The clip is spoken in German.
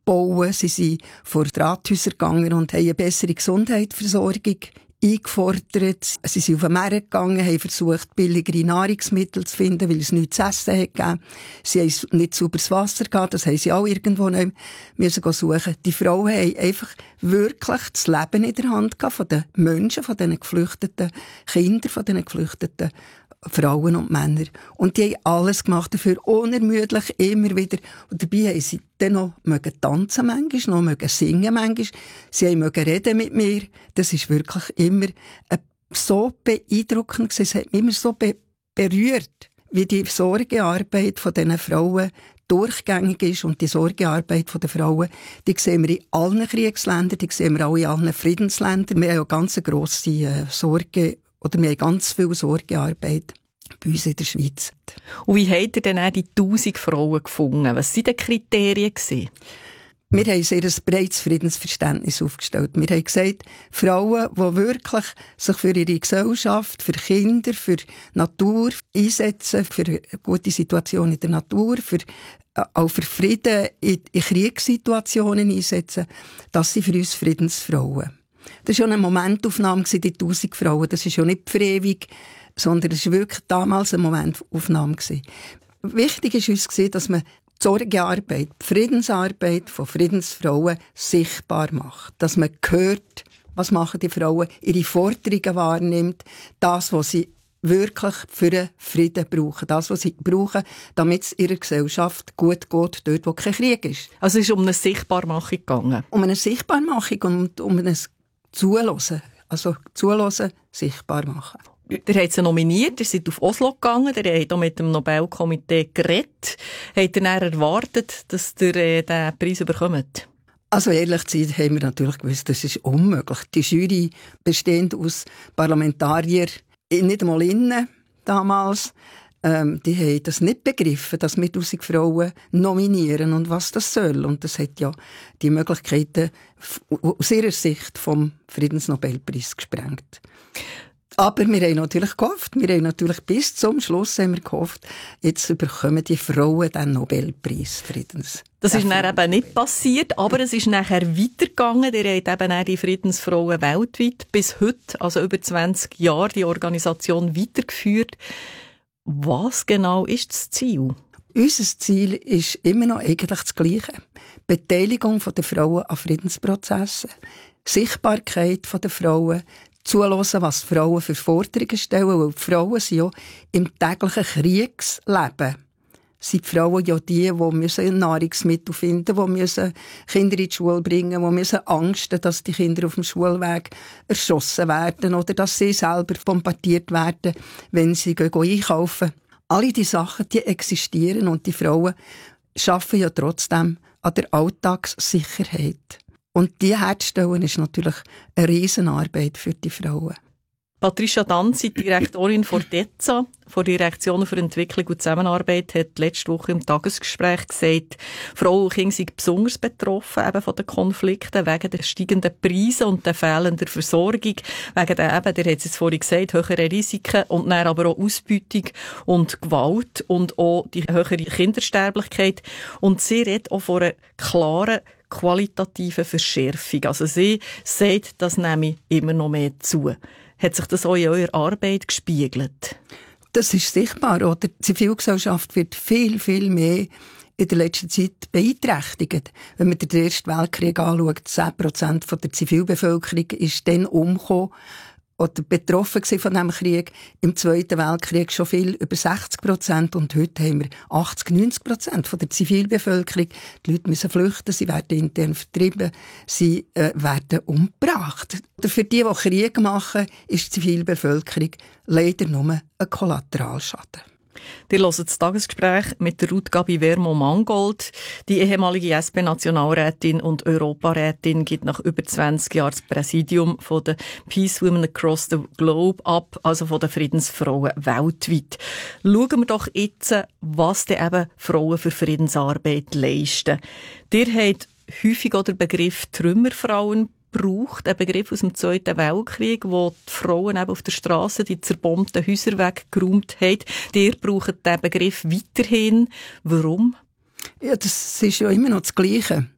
bauen. Sie sind vor die Rathäuser gegangen und haben eine bessere Gesundheitsversorgung eingefordert. Sie sind auf den Markt gegangen, haben versucht, billigere Nahrungsmittel zu finden, weil es nichts zu essen hat gegeben. Sie haben nicht sauberes Wasser gehabt, das haben sie auch irgendwo noch müssen suchen. Die Frauen haben einfach wirklich das Leben in der Hand gehabt von den Menschen, von diesen geflüchteten Kindern, von diesen geflüchteten Frauen und Männer. Und die haben alles gemacht dafür, unermüdlich, immer wieder. Und dabei haben sie dann noch tanzen manchmal, noch singen manchmal. Sie haben reden mit mir. Das ist wirklich immer so beeindruckend gewesen. Es hat mich immer so berührt, wie die Sorgearbeit von diesen Frauen durchgängig ist. Und die Sorgearbeit der Frauen, die sehen wir in allen Kriegsländern, die sehen wir auch in allen Friedensländern. Wir haben ja ganz grosse Sorge, oder wir haben ganz viel Sorgearbeit bei uns in der Schweiz. Und wie habt ihr denn auch die 1000 Frauen gefunden? Was waren die Kriterien? Wir haben sehr ein breites Friedensverständnis aufgestellt. Wir haben gesagt, Frauen, die wirklich sich für ihre Gesellschaft, für Kinder, für Natur einsetzen, für eine gute Situation in der Natur, auch für Frieden in Kriegssituationen einsetzen, das sind für uns Friedensfrauen. Das war schon eine Momentaufnahme, die 1000 Frauen. Das ist ja nicht für ewig, sondern es war wirklich damals eine Momentaufnahme. Wichtig war uns, dass man die Sorgearbeit, die Friedensarbeit von Friedensfrauen sichtbar macht. Dass man hört, was machen die Frauen, ihre Forderungen wahrnimmt, das, was sie wirklich für den Frieden brauchen. Das, was sie brauchen, damit es ihrer Gesellschaft gut geht, dort, wo kein Krieg ist. Also es ist um eine Sichtbarmachung gegangen? Um eine Sichtbarmachung und um ein Zuhören. Also zuhören, sichtbar machen. Ihr habt sie nominiert, ihr seid auf Oslo gegangen, ihr habt auch mit dem Nobelkomitee geredet. Habt ihr dann erwartet, dass ihr diesen Preis bekommt? Also ehrlich gesagt haben wir natürlich gewusst, das ist unmöglich. Die Jury bestehend aus Parlamentariern, nicht einmal innen damals, die haben das nicht begriffen, dass wir 1000 Frauen nominieren und was das soll. Und das hat ja die Möglichkeiten aus ihrer Sicht vom Friedensnobelpreis gesprengt. Aber wir haben natürlich gehofft, bis zum Schluss haben wir gehofft, jetzt bekommen die Frauen den Nobelpreis Friedens. Das ist dann eben nicht passiert, aber es ist nachher weitergegangen. Ihr habt eben auch die Friedensfrauen weltweit bis heute, also über 20 Jahre, die Organisation weitergeführt. Was genau ist das Ziel? Unser Ziel ist immer noch eigentlich das Gleiche. Beteiligung der Frauen an Friedensprozessen, Sichtbarkeit der Frauen, zuhören, was die Frauen für Forderungen stellen, weil die Frauen sind ja im täglichen Kriegsleben. Sind die Frauen ja die müssen Nahrungsmittel finden, die müssen Kinder in die Schule bringen, die müssen Angst haben, dass die Kinder auf dem Schulweg erschossen werden oder dass sie selber bombardiert werden, wenn sie einkaufen. Alle diese Sachen, die existieren und die Frauen arbeiten ja trotzdem an der Alltagssicherheit. Und die herzustellen ist natürlich eine Riesenarbeit für die Frauen. Patricia Danzi, Direktorin von DEZA, von der Direktion für Entwicklung und Zusammenarbeit, hat letzte Woche im Tagesgespräch gesagt, Frauen und Kinder sind besonders betroffen eben von den Konflikten, wegen der steigenden Preise und der fehlenden Versorgung, wegen der eben, der hat es jetzt vorhin gesagt, höheren Risiken und dann aber auch Ausbeutung und Gewalt und auch die höhere Kindersterblichkeit. Und sie redet auch von einer klaren qualitative Verschärfung. Also sie sagt, das nehme immer noch mehr zu. Hat sich das auch in eurer Arbeit gespiegelt? Das ist sichtbar, oder? Die Zivilgesellschaft wird viel, viel mehr in der letzten Zeit beeinträchtigt. Wenn man den Ersten Weltkrieg anschaut, 10% der Zivilbevölkerung ist dann umgekommen oder betroffen von diesem Krieg. Im Zweiten Weltkrieg schon viel, über 60%. Und heute haben wir 80-90% von der Zivilbevölkerung. Die Leute müssen flüchten, sie werden intern vertrieben, sie werden umgebracht. Für die Krieg machen, ist die Zivilbevölkerung leider nur ein Kollateralschaden. Ihr hört das Tagesgespräch mit der Ruth Gabi Wermo-Mangold. Die ehemalige SP-Nationalrätin und Europarätin gibt nach über 20 Jahren das Präsidium von der Peace Women Across the Globe ab, also von den Friedensfrauen weltweit. Schauen wir doch jetzt, was denn eben Frauen für Friedensarbeit leisten. Ihr habt häufig auch den Begriff Trümmerfrauen braucht, ein Begriff aus dem Zweiten Weltkrieg, wo die Frauen eben auf der Straße die zerbombten Häuser weggeräumt haben. Ihr braucht diesen Begriff weiterhin. Warum? Ja, das ist ja immer noch das Gleiche.